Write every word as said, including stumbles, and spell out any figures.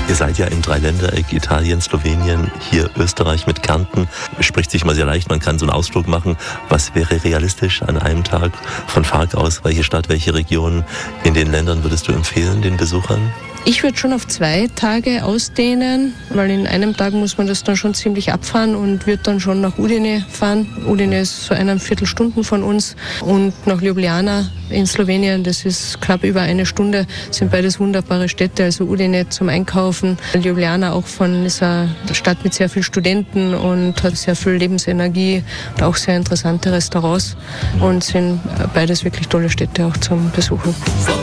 Ihr seid ja im Dreiländereck, Italien, Slowenien, hier Österreich mit Kärnten. Spricht sich mal sehr leicht, man kann so einen Ausflug machen. Was wäre realistisch an einem Tag von Fark aus? Welche Stadt, welche Region in den Ländern würdest du empfehlen, den Besuchern? Ich würde schon auf zwei Tage ausdehnen, weil in einem Tag muss man das dann schon ziemlich abfahren und würde dann schon nach Udine fahren. Udine ist so eine Viertelstunde von uns und nach Ljubljana in Slowenien, das ist knapp über eine Stunde, sind beides wunderbare Städte, also Udine zum Einkaufen. Ljubljana auch von, ist eine Stadt mit sehr vielen Studenten und hat sehr viel Lebensenergie und auch sehr interessante Restaurants und sind beides wirklich tolle Städte auch zum Besuchen.